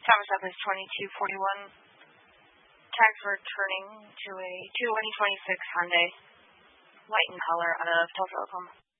Thomas Up is 2241. Tags returning to a 2026 Hyundai, white in color, out of Tulsa, Oklahoma.